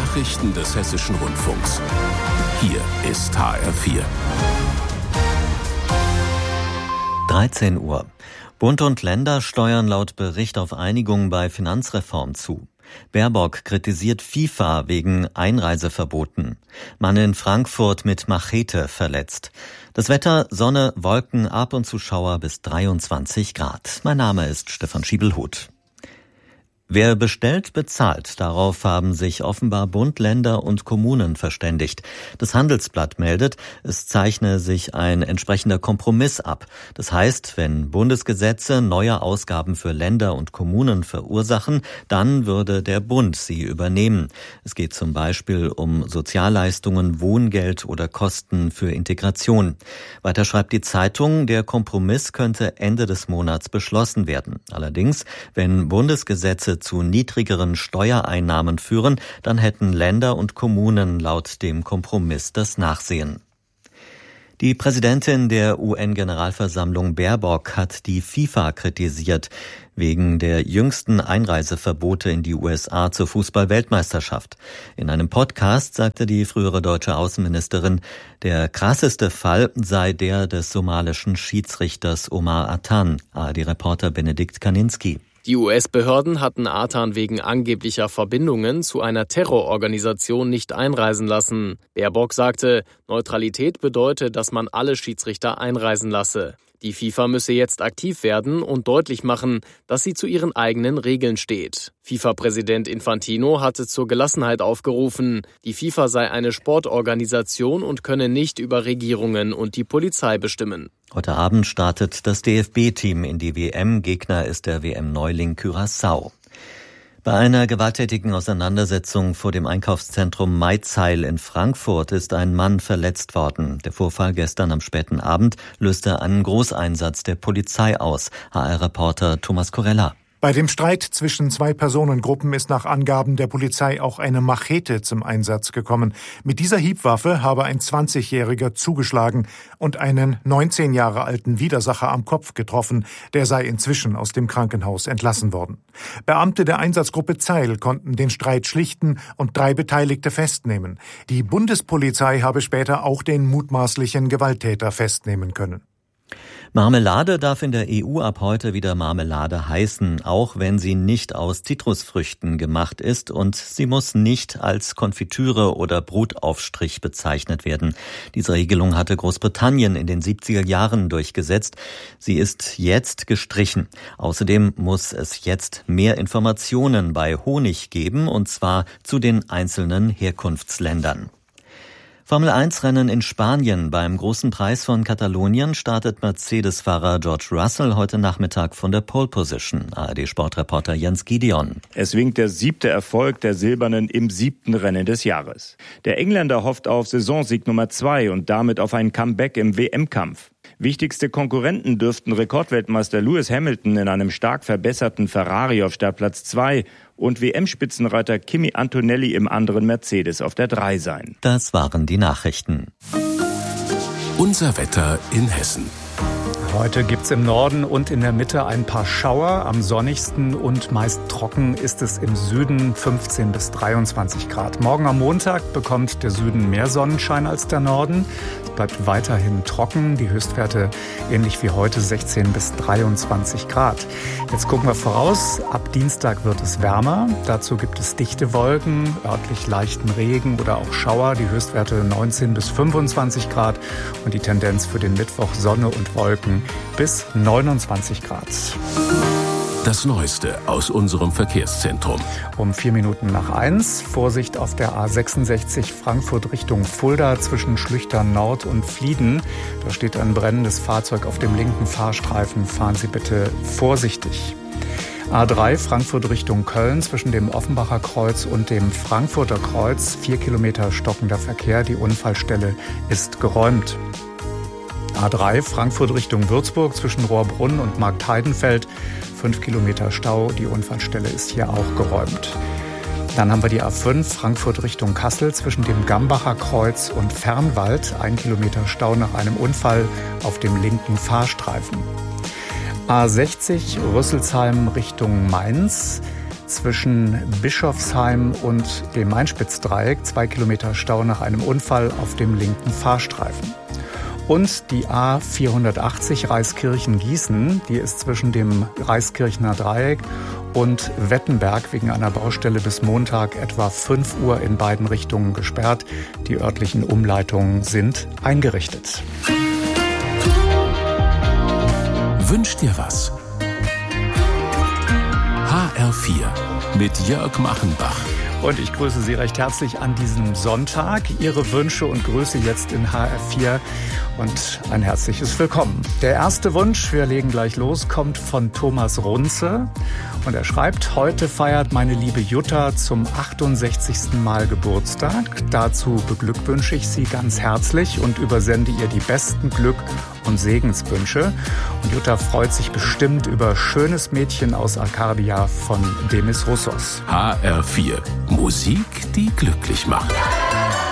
Nachrichten des Hessischen Rundfunks. Hier ist HR4. 13 Uhr. Bund und Länder steuern laut Bericht auf Einigung bei Finanzreform zu. Baerbock kritisiert FIFA wegen Einreiseverboten. Mann in Frankfurt mit Machete verletzt. Das Wetter: Sonne, Wolken, ab und zu Schauer bis 23 Grad. Mein Name ist Stefan Schiebelhuth. Wer bestellt, bezahlt. Darauf haben sich offenbar Bund, Länder und Kommunen verständigt. Das Handelsblatt meldet, es zeichne sich ein entsprechender Kompromiss ab. Das heißt, wenn Bundesgesetze neue Ausgaben für Länder und Kommunen verursachen, dann würde der Bund sie übernehmen. Es geht zum Beispiel um Sozialleistungen, Wohngeld oder Kosten für Integration. Weiter schreibt die Zeitung, der Kompromiss könnte Ende des Monats beschlossen werden. Allerdings, wenn Bundesgesetze zu niedrigeren Steuereinnahmen führen, dann hätten Länder und Kommunen laut dem Kompromiss das Nachsehen. Die Präsidentin der UN-Generalversammlung Baerbock hat die FIFA kritisiert wegen der jüngsten Einreiseverbote in die USA zur Fußball-Weltmeisterschaft. In einem Podcast sagte die frühere deutsche Außenministerin, der krasseste Fall sei der des somalischen Schiedsrichters Omar Atan. ARD-Reporter Benedikt Kaninski. Die US-Behörden hatten Atan wegen angeblicher Verbindungen zu einer Terrororganisation nicht einreisen lassen. Baerbock sagte, Neutralität bedeutet, dass man alle Schiedsrichter einreisen lasse. Die FIFA müsse jetzt aktiv werden und deutlich machen, dass sie zu ihren eigenen Regeln steht. FIFA-Präsident Infantino hatte zur Gelassenheit aufgerufen. Die FIFA sei eine Sportorganisation und könne nicht über Regierungen und die Polizei bestimmen. Heute Abend startet das DFB-Team in die WM. Gegner ist der WM-Neuling Curaçao. Bei einer gewalttätigen Auseinandersetzung vor dem Einkaufszentrum Maizeil in Frankfurt ist ein Mann verletzt worden. Der Vorfall gestern am späten Abend löste einen Großeinsatz der Polizei aus. HR-Reporter Thomas Korella. Bei dem Streit zwischen zwei Personengruppen ist nach Angaben der Polizei auch eine Machete zum Einsatz gekommen. Mit dieser Hiebwaffe habe ein 20-Jähriger zugeschlagen und einen 19 Jahre alten Widersacher am Kopf getroffen. Der sei inzwischen aus dem Krankenhaus entlassen worden. Beamte der Einsatzgruppe Zeil konnten den Streit schlichten und 3 Beteiligte festnehmen. Die Bundespolizei habe später auch den mutmaßlichen Gewalttäter festnehmen können. Marmelade darf in der EU ab heute wieder Marmelade heißen, auch wenn sie nicht aus Zitrusfrüchten gemacht ist, und sie muss nicht als Konfitüre oder Brotaufstrich bezeichnet werden. Diese Regelung hatte Großbritannien in den 70er Jahren durchgesetzt. Sie ist jetzt gestrichen. Außerdem muss es jetzt mehr Informationen bei Honig geben, und zwar zu den einzelnen Herkunftsländern. Formel-1-Rennen in Spanien. Beim Großen Preis von Katalonien startet Mercedes-Fahrer George Russell heute Nachmittag von der Pole Position. ARD-Sportreporter Jens Gideon. Es winkt der 7. Erfolg der Silbernen im 7. Rennen des Jahres. Der Engländer hofft auf Saisonsieg Nummer 2 und damit auf ein Comeback im WM-Kampf. Wichtigste Konkurrenten dürften Rekordweltmeister Lewis Hamilton in einem stark verbesserten Ferrari auf Startplatz 2 und WM-Spitzenreiter Kimi Antonelli im anderen Mercedes auf der 3 sein. Das waren die Nachrichten. Unser Wetter in Hessen. Heute gibt's im Norden und in der Mitte ein paar Schauer. Am sonnigsten und meist trocken ist es im Süden 15 bis 23 Grad. Morgen am Montag bekommt der Süden mehr Sonnenschein als der Norden. Es bleibt weiterhin trocken. Die Höchstwerte ähnlich wie heute 16 bis 23 Grad. Jetzt gucken wir voraus. Ab Dienstag wird es wärmer. Dazu gibt es dichte Wolken, örtlich leichten Regen oder auch Schauer. Die Höchstwerte 19 bis 25 Grad und die Tendenz für den Mittwoch Sonne und Wolken bis 29 Grad. Das Neueste aus unserem Verkehrszentrum. Um 1:04. Vorsicht auf der A66 Frankfurt Richtung Fulda zwischen Schlüchtern Nord und Flieden. Da steht ein brennendes Fahrzeug auf dem linken Fahrstreifen. Fahren Sie bitte vorsichtig. A3 Frankfurt Richtung Köln zwischen dem Offenbacher Kreuz und dem Frankfurter Kreuz. 4 Kilometer stockender Verkehr. Die Unfallstelle ist geräumt. A3 Frankfurt Richtung Würzburg zwischen Rohrbrunn und Marktheidenfeld. 5 Kilometer Stau. Die Unfallstelle ist hier auch geräumt. Dann haben wir die A5 Frankfurt Richtung Kassel zwischen dem Gambacher Kreuz und Fernwald. 1 Kilometer Stau nach einem Unfall auf dem linken Fahrstreifen. A60 Rüsselsheim Richtung Mainz. zwischen Bischofsheim und dem Mainspitzdreieck. 2 Kilometer Stau nach einem Unfall auf dem linken Fahrstreifen. Und die A480 Reiskirchen-Gießen, die ist zwischen dem Reiskirchener Dreieck und Wettenberg wegen einer Baustelle bis Montag etwa 5 Uhr in beiden Richtungen gesperrt. Die örtlichen Umleitungen sind eingerichtet. Wünsch dir was. HR4 mit Jörg Machenbach. Und ich grüße Sie recht herzlich an diesem Sonntag. Ihre Wünsche und Grüße jetzt in HR4 und ein herzliches Willkommen. Der erste Wunsch, wir legen gleich los, kommt von Thomas Runze. Und er schreibt, heute feiert meine liebe Jutta zum 68. Mal Geburtstag. Dazu beglückwünsche ich sie ganz herzlich und übersende ihr die besten Glück- und Segenswünsche. Und Jutta freut sich bestimmt über Schönes Mädchen aus Arcadia von Demis Roussos. HR4. Musik, die glücklich macht.